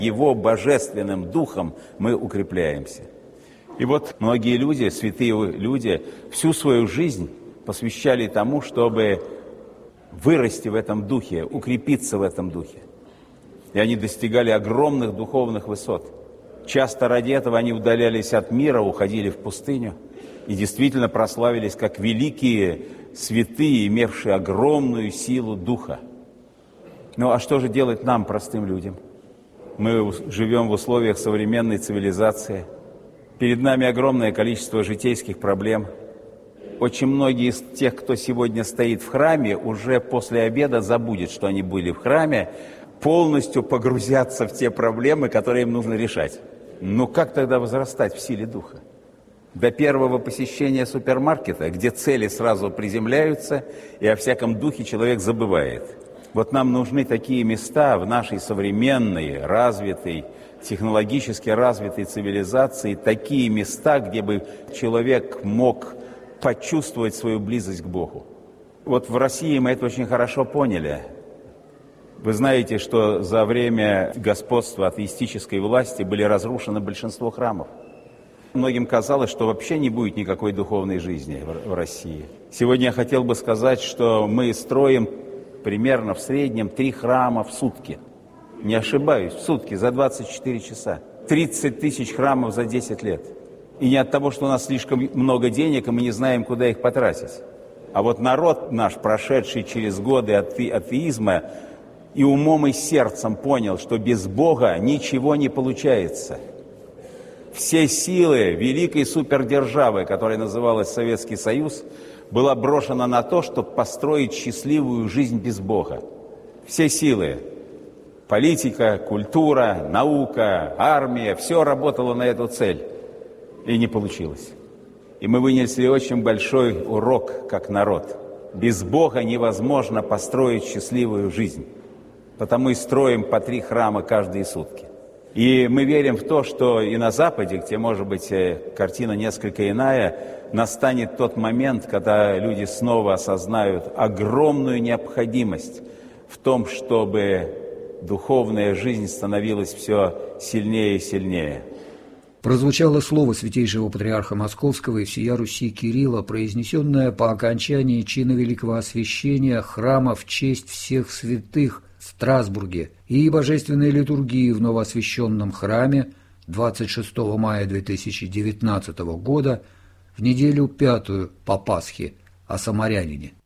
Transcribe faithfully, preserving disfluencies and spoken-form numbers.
Его божественным духом мы укрепляемся. И вот многие люди, святые люди, всю свою жизнь посвящали тому, чтобы вырасти в этом духе, укрепиться в этом духе. И они достигали огромных духовных высот. Часто ради этого они удалялись от мира, уходили в пустыню и действительно прославились как великие святые, имевшие огромную силу духа. Ну а что же делать нам, простым людям? Мы живем в условиях современной цивилизации. Перед нами огромное количество житейских проблем. Очень многие из тех, кто сегодня стоит в храме, уже после обеда забудет, что они были в храме, полностью погрузятся в те проблемы, которые им нужно решать. Ну как тогда возрастать в силе духа? До первого посещения супермаркета, где цели сразу приземляются, и о всяком духе человек забывает. Вот нам нужны такие места в нашей современной, развитой, технологически развитой цивилизации, такие места, где бы человек мог почувствовать свою близость к Богу. Вот в России мы это очень хорошо поняли. Вы знаете, что за время господства атеистической власти были разрушены большинство храмов. Многим казалось, что вообще не будет никакой духовной жизни в России. Сегодня я хотел бы сказать, что мы строим примерно в среднем три храма в сутки. Не ошибаюсь, в сутки, за двадцать четыре часа. тридцать тысяч храмов за десять лет. И не от того, что у нас слишком много денег, и мы не знаем, куда их потратить. А вот народ наш, прошедший через годы ате- атеизма, и умом, и сердцем понял, что без Бога ничего не получается. Все силы великой супердержавы, которая называлась Советский Союз, была брошена на то, чтобы построить счастливую жизнь без Бога. Все силы, политика, культура, наука, армия, все работало на эту цель. И не получилось. И мы вынесли очень большой урок как народ. Без Бога невозможно построить счастливую жизнь. Потому и строим по три храма каждые сутки. И мы верим в то, что и на Западе, где, может быть, картина несколько иная, настанет тот момент, когда люди снова осознают огромную необходимость в том, чтобы духовная жизнь становилась все сильнее и сильнее. Прозвучало слово святейшего патриарха Московского и всея Руси Кирилла, произнесенное по окончании чина Великого Освящения храма в честь всех святых в Страсбурге и божественной литургии в новоосвященном храме двадцать шестого мая две тысячи девятнадцатого года в неделю пятую по Пасхе о Самарянине.